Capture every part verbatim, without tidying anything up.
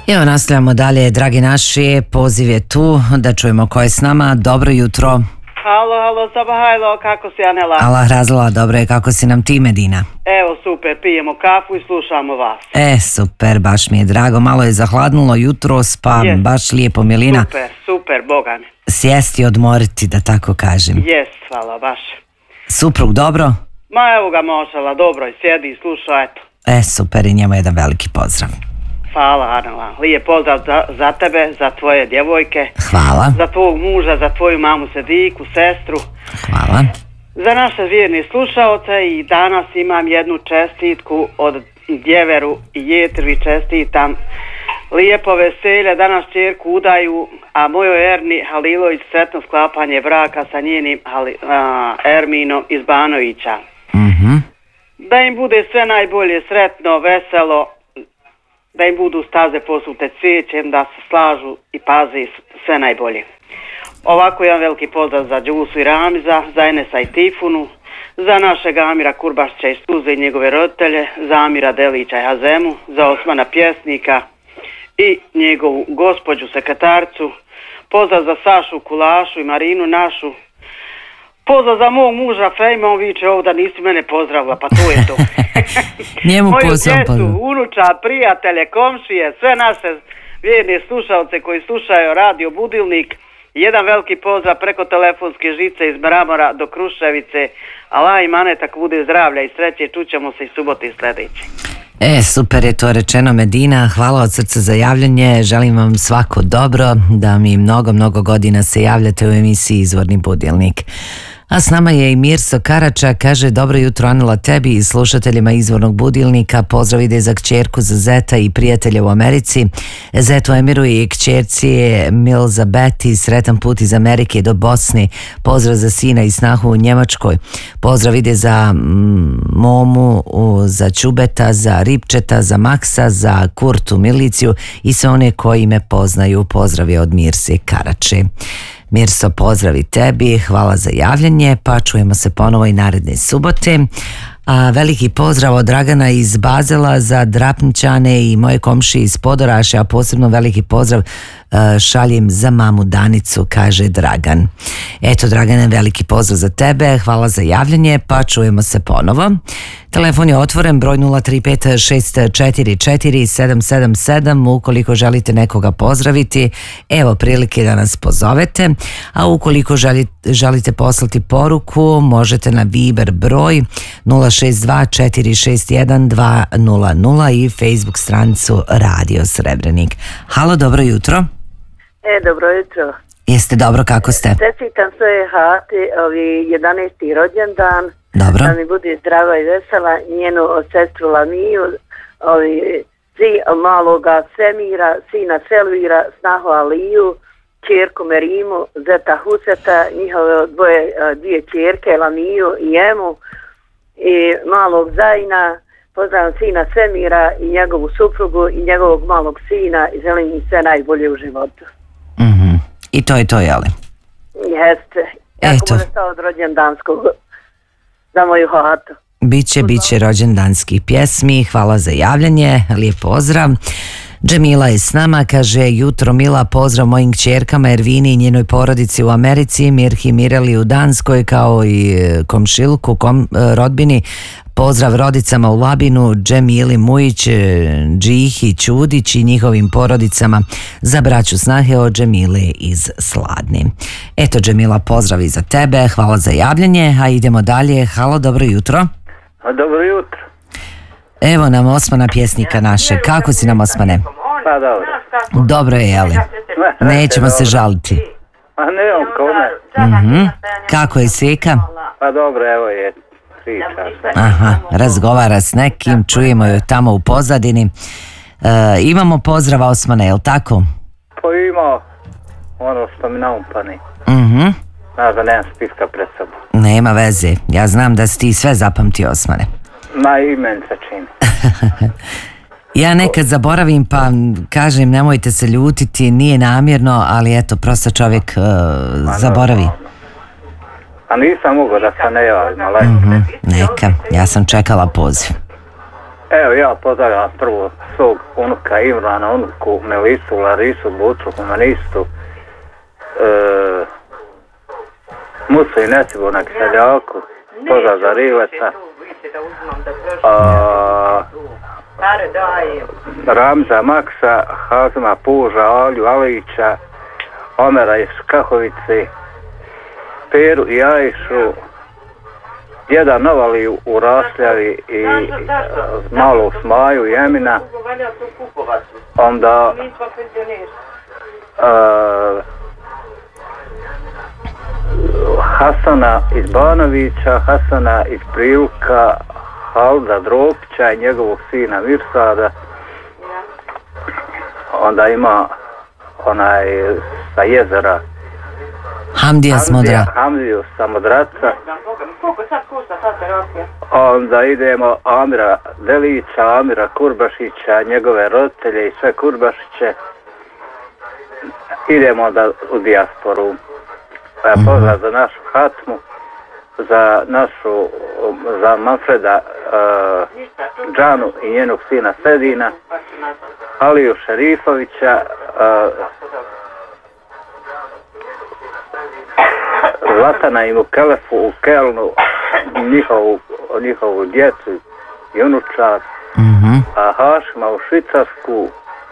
Evo nastavljamo dalje, dragi naši, poziv je tu, da čujemo ko je s nama. Dobro jutro. Halo, halo, sabahajlo, kako si Anela? Allah razlila, dobro je, kako si nam ti, Medina? Evo, super, pijemo kafu i slušamo vas. E, super, baš mi je drago, malo je zahladnulo jutros, pa yes. baš lijepo, Milina. Super, super, boga mi. Sjesti, odmoriti, da tako kažem. Jes, hvala, baš. Suprug, dobro? Ma evo ga, mošala, dobro je, sjedi i sluša, eto. E, super, i njemu jedan veliki pozdrav. Hvala, Anela. Lijep pozdrav za, za tebe, za tvoje djevojke. Hvala. Za tvog muža, za tvoju mamu Sediku, sestru. Hvala. Za naše vjerne slušaoce i danas imam jednu čestitku od djeveru i jetrvi čestitam. Lijepo veselje, danas čerku udaju, a mojoj Erni Halilović sretno sklapanje braka sa njenim Hali, a, Erminom iz Banovića. Mhm. Da im bude sve najbolje, sretno, veselo, da im budu staze posute cvijećem, da se slažu i paze sve najbolje. Ovako jedan veliki pozdrav za Đusu i Ramiza, za Enesa i Tifunu, za našeg Amira Kurbašća iz Tuzle i njegove roditelje, za Amira Delića i Hazemu, za Osmana pjesnika i njegovu gospođu sekretarcu, pozdrav za Sašu Kulašu i Marinu našu, pozdrav za mog muža Fejma, on viče ovo da nisi mene pozdravila, pa to je to. Njemu moju pozdrav, djecu, pozdrav. unuča, prijatelje, komšije, sve naše vjerne slušalce koji slušaju radio Budilnik, jedan veliki pozdrav preko telefonske žice iz Mramora do Kruševice. Allah i manet, ako bude zdravlja i sreće, čućemo se i subote i sljedeće. E, super je to rečeno, Medina, hvala od srca za javljanje, želim vam svako dobro, da mi mnogo, mnogo godina se javljate u emisiji Izvorni budilnik. A s nama je i Mirso Karača, kaže dobro jutro Anela tebi i slušateljima Izvornog budilnika, pozdrav ide za kćerku, za zeta i prijatelja u Americi, zetu Emiru i kćerci Milza Beti, sretan put iz Amerike do Bosne, pozdrav za sina i snahu u Njemačkoj, pozdrav ide za mm, Momu, u, za Čubeta, za Ripčeta, za Maksa, za Kurtu Miliciju i sve one koji me poznaju, pozdrav je od Mirse Karače. Mirso, pozdrav i tebi, hvala za javljanje, pa čujemo se ponovo i naredne subote. A veliki pozdrav od Dragana iz Bazela za Drapničane i moje komšije iz Podoraše, a posebno veliki pozdrav uh, šaljem za mamu Danicu, kaže Dragan. Eto, Dragane, veliki pozdrav za tebe, hvala za javljanje, pa čujemo se ponovo. Telefon je otvoren, broj nula tri pet šest četiri četiri sedam sedam sedam, ukoliko želite nekoga pozdraviti, evo prilike da nas pozovete, a ukoliko želite, želite poslati poruku, možete na Viber broj nula šest dva četiri šest jedan dva nula nula i Facebook stranicu Radio Srebrenik. Halo, dobro jutro. E, dobro jutro. Jeste dobro, kako ste? Čestitam svoje hati, ovi jedanaesti rođendan. Dobro. Da mi bude zdrava i vesela, njenu sestru Lamiju, ovi, si maloga Semira, sina Selvira, snahu Aliju, čerku Merimu, zeta Huseta, njihove dvoje, dvije čerke, Lamiju i Jemu, i malog Zajna, pozdravljam sina Semira i njegovu suprugu i njegovog malog sina i želim im sve najbolje u životu. Mm-hmm. I to je to, jeli? Jeste. Jako Eto. bude stao od rođendanskog za moju hatu. Biće, biće rođendanskih pjesmi, hvala za javljanje, lijep pozdrav. Džemila je s nama, kaže jutro Mila, pozdrav mojim kćerkama Ervini i njenoj porodici u Americi, Mirhi Mireli u Danskoj, kao i komšilku, kom, rodbini, pozdrav rodicama u Labinu, Džemili Mujić, Džihi Ćudić i njihovim porodicama, za braću snahe od Džemile iz Sladne. Eto, Džemila, pozdrav i za tebe, hvala za javljanje, a idemo dalje. Halo, dobro jutro. A dobro jutro. Evo nam Osmana, pjesnika naše. Kako si nam, Osmane? Pa dobro. Dobro je, jeli? Nećemo se žaliti. Pa nemam kome. Mhm. Kako je Sveka? Pa dobro, evo je. Priča. Aha, razgovara s nekim, čujemo joj tamo u pozadini. E, imamo pozdrava, Osmane, je li tako? Pa ima ono što mi naumpani. Mhm. Znaš da nemam spiska pred sobom. Nema veze, ja znam da si ti sve zapamtio, Osmane. Na imen se čini. Ja nekad zaboravim pa kažem nemojte se ljutiti, nije namjerno, ali eto, prosto čovjek uh, zaboravi. A nisam mogao da se ne javim, ali... Mm-hmm, neka, ja sam čekala poziv. Evo ja pozdravljam prvo svog unuka Imrana, unuku Melisu, Larisu, Bucu, humanistu, e, Musu i Necibu na Kiseljaku, pozdrav za Rileta, a, Ramza Maksa, Hazma Puža, Alju Alića, Omera iz Kahovice, Peru i Ajšu, Djeda Novaliju u Rasljavi i Malog Smaju i Emina, onda uh, Hasana iz Banovića, Hasana iz Prilka, Halda Dropića i njegovog sina Mirsada, onda ima onaj sa jezera Hamdija Smodra. Hamdiju sa Modraca. Onda idemo Amira Delića, Amira Kurbašića, njegove roditelje i sve Kurbašiće. Idemo onda u dijasporu. Pozdrav za našu Hatmu, za našu, za Manfreda uh, Džanu i njenog sina Sedina, Aliju Šerifovića, uh, Zlatana i Mukelefu u Kelnu, njihovu, njihovu djecu i unučar, Mm-hmm. a Hašima u Švicarsku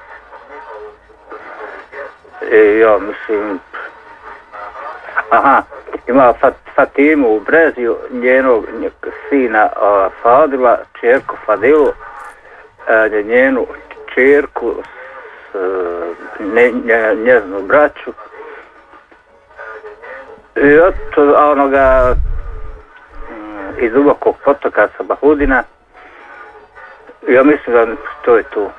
i ja mislim, aha, ima Fat, Fatimu u Breziju, njenog sina uh, Fadila, čerku Fadilu, uh, njenu čerku, uh, ne, nje, njeznu braću. I od onoga um, iz Dubokog potoka sa Bahudina. Ja mislim da to je tu.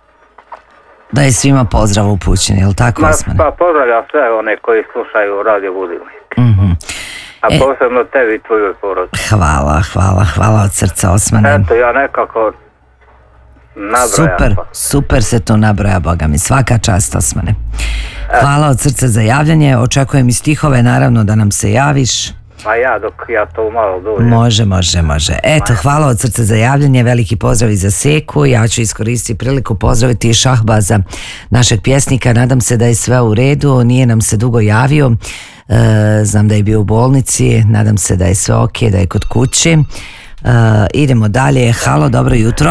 Da je svima pozdrav upućen, je li tako, Ma, Osmane? pa pozdravljam sve one koji slušaju Radio Budilnik. Mm-hmm. A e, posebno tebi i tvojoj porodici. Hvala, hvala, hvala od srca, Osmane. Eto, ja nekako nabrojam. Super, pa. super se to nabroja, Boga mi. Svaka čast, Osmane. Hvala od srca za javljanje. Očekujem i stihove, naravno, da nam se javiš. Ma ja, dok ja to malo dođem. Može, može, može. Eto, hvala od srca za javljanje, veliki pozdrav i za Seku. Ja ću iskoristiti priliku pozdraviti i Šahbaza, našeg pjesnika. Nadam se da je sve u redu, nije nam se dugo javio. E, znam da je bio u bolnici, nadam se da je sve ok, da je kod kući. E, idemo dalje. Halo, dobro jutro.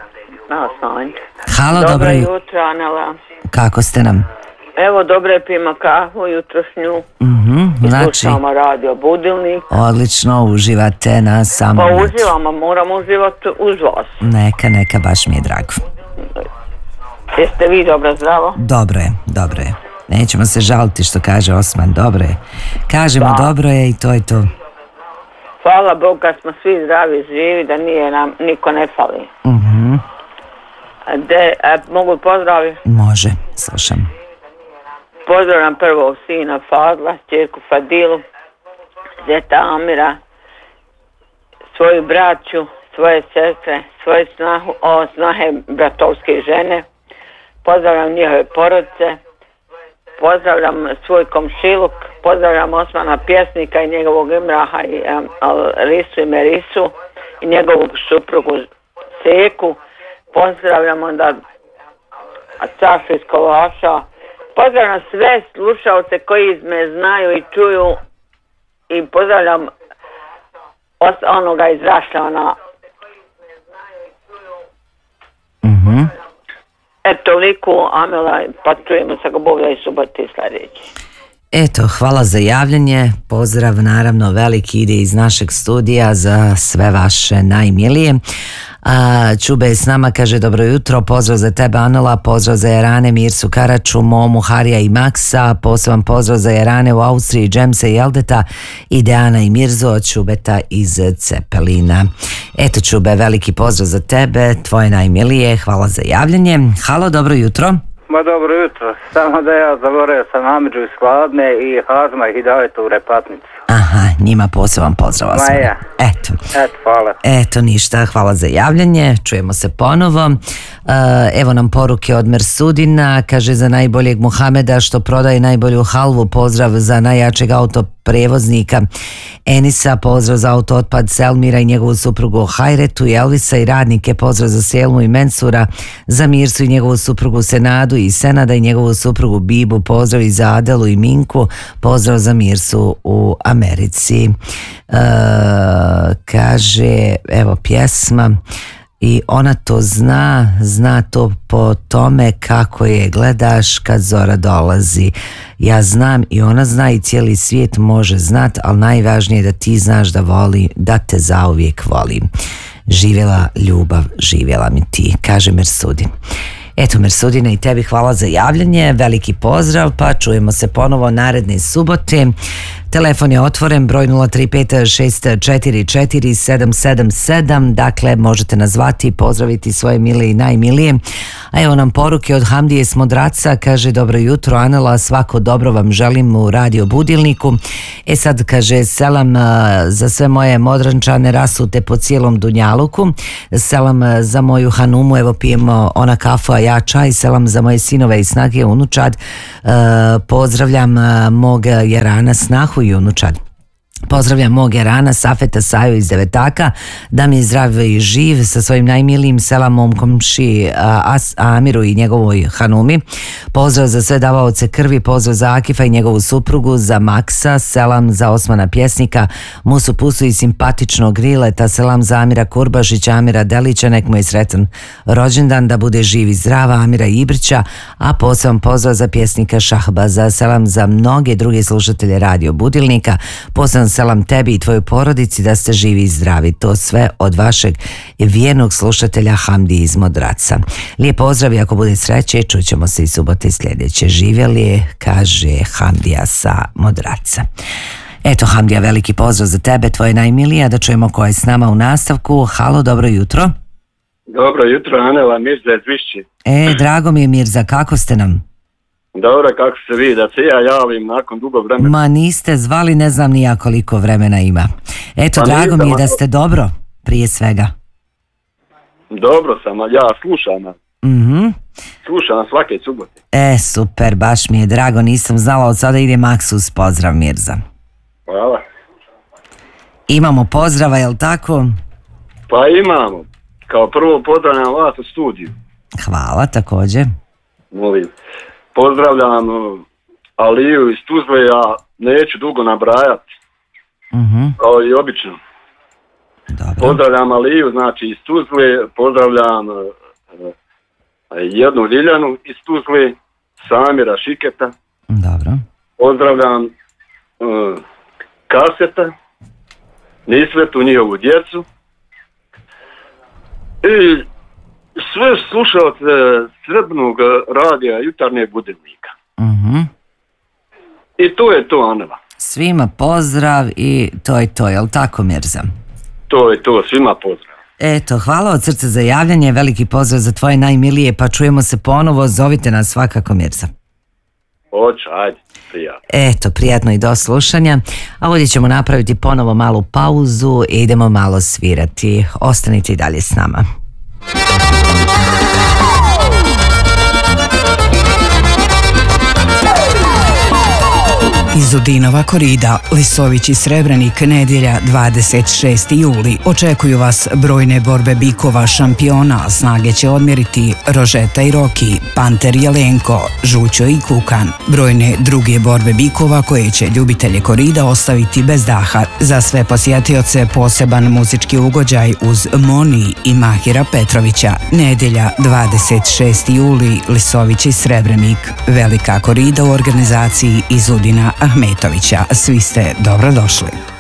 Halo, dobro, dobro jutro, Anela. Kako ste nam? Evo, dobre pijemo kahu jutrošnju. Mm-hmm, I znači, slušamo Radio Budilnik. odlično, uživate na samom Pa metu. uživamo, moramo uživati uz vas. Neka, neka, baš mi je drago. Jeste vi dobro, zdravo? Dobro je, dobro je. Nećemo se žaliti što kaže Osman, dobro je. Kažemo Da. dobro je i to je to. Hvala Bogu kad smo svi zdravi, živi, da nije nam niko ne fali. Mhm, De, e, mogu pozdraviti? može, slušam. Pozdravljam prvog sina Fadla, čerku Fadilu, zeta Amira, svoju braću, svoje sestre, svoje snahu, o, snahe bratovske žene. Pozdravljam njihove porodice, pozdravljam svoj komšiluk, pozdravljam Osmana pjesnika i njegovog Imraha i um, Risu i Merisu i njegovu suprugu Seku. Pozdravljam onda Cašu iz Kolaša. Pozdravljam sve slušalce koji me znaju i čuju i pozdravljam os- onoga iz Rašljana. Mhm. E, toliko, Amela, pa čujemo se ga Bog da i subote sljedeći. Eto, hvala za javljanje. Pozdrav naravno veliki ide iz našeg studija za sve vaše najmilije. A, Čube je s nama, kaže dobro jutro, pozdrav za tebe Anola, pozdrav za Jarane, Mirsu Karaču, Momu, Harija i Maksa, poseban pozdrav za Jarane u Austriji, Džemse i Eldeta i Deana i Mirzo od Čubeta iz Cepelina. Eto Čube, veliki pozdrav za tebe, tvoje najmilije, hvala za javljanje. Halo, dobro jutro. Ma dobro jutro, samo da ja zaboravio sam Amidžu iz Kladne i Hazma i Hidajetu u Repatnicu. Aha, njima poseban pozdrav. Ma ja. Eto. Eto, hvala. Eto, ništa, hvala za javljanje, čujemo se ponovo. Uh, evo nam poruke od Mersudina, kaže za najboljeg Muhameda što prodaje najbolju halvu, pozdrav za najjačeg autoprevoznika Enisa, pozdrav za autootpad Selmira i njegovu suprugu Hajretu i Elvisa i radnike, pozdrav za Selmu i Mensura, za Mirsu i njegovu suprugu Senadu i Senada i njegovu suprugu Bibu, pozdrav i za Adelu i Minku, pozdrav za Mirsu u Americi. Uh, kaže, evo pjesma i ona to zna, zna to po tome kako je gledaš kad zora dolazi. Ja znam i ona zna i cijeli svijet može znat, ali najvažnije je da ti znaš da voli, da te zauvijek voli. Živjela ljubav, živjela mi ti, kaže Mersudin. Eto Mersudine, i tebi hvala za javljanje, veliki pozdrav, pa čujemo se ponovo naredne subote. Telefon je otvoren, broj nula tri pet šest četiri četiri sedam sedam sedam, dakle možete nazvati i pozdraviti svoje mile i najmilije. A evo nam poruke od Hamdije Smodraca, kaže dobro jutro Anela, svako dobro vam želim u radio budilniku. E sad kaže selam za sve moje Modrančane rasute po cijelom Dunjaluku, selam za moju Hanumu, evo pijemo ona kafu a ja čaj, selam za moje sinove i snage unučad, pozdravljam mog Jarana snahu i unučad. Pozdravljam mog Jarana, Safeta Saju iz Devetaka, da mi je zdrav i živ sa svojim najmilijim, selam mom komši As Amiru i njegovoj Hanumi, pozdrav za sve davaoce krvi, pozdrav za Akifa i njegovu suprugu, za Maksa, selam za Osmana Pjesnika, Musu Pusu i simpatičnog Grileta, selam za Amira Kurbašića, Amira Delića, nek mu je sretan rođendan, da bude živ i zdrava, Amira Ibrića, a poseban pozdrav za pjesnika Šahbaza, selam za mnoge druge slušatelje radio budilnika, poseban selam tebi i tvojoj porodici, da ste živi i zdravi. To sve od vašeg vjernog slušatelja Hamdi iz Modraca. Lijep pozdrav i ako bude sreće, čućemo se i subote sljedeće. Živjeli, kaže Hamdija sa Modraca. Eto Hamdija, veliki pozdrav za tebe, tvoje najmilije, da čujemo ko je s nama u nastavku. Halo, dobro jutro. Dobro jutro, Anela, Mirza iz Višći. E, drago mi je Mirza, kako ste nam? Dobro, kako se vidi, da se ja javim nakon dugo vremena. Ma niste zvali, ne znam ni ja koliko vremena ima. Eto, pa drago mi je da ste dobro, prije svega. Dobro sam, ali ja slušam. Mhm. Slušam svake subote. E, super, baš mi je drago, nisam znala, od sada ide Maksus, pozdrav Mirza. Hvala. Imamo pozdrava, jel tako? Pa imamo. Kao prvo pozdravljam vas u studiju. Hvala, također. Molim. Pozdravljam uh, Aliju iz Tuzle, ja neću dugo nabrajati, uh-huh. kao i obično. Dobro. Pozdravljam Aliju, znači iz Tuzle, pozdravljam uh, uh, jednu Ljiljanu iz Tuzle, Samira Šiketa. Dobro. Pozdravljam uh, Kaseta, Nisvetu, njihovu djecu i sve slušalce Srebrnog radija Jutarnjeg budilnika. Uh-huh. I to je to, Anela. Svima pozdrav i to je to, jel tako Mirza? To je to, svima pozdrav. Eto, hvala od srca za javljanje, veliki pozdrav za tvoje najmilije, pa čujemo se ponovo, zovite nas svakako Mirza. Hoće, ajde, prijatno. Eto, prijatno i do slušanja, a ovdje ćemo napraviti ponovo malu pauzu i idemo malo svirati. Ostanite i dalje s nama. Iz Udinova korida, Lisović i Srebrenik, nedjelja dvadeset šesti juli. Očekuju vas brojne borbe bikova šampiona, snage će odmjeriti Rožeta i Roki, Panter Jelenko, Žućo i Kukan. Brojne druge borbe bikova koje će ljubitelje korida ostaviti bez daha. Za sve posjetioce poseban muzički ugođaj uz Moni i Mahira Petrovića. Nedjelja dvadeset šesti juli, Lisović i Srebrenik. Velika korida u organizaciji iz Udina Ahmetovića. Svi ste dobrodošli.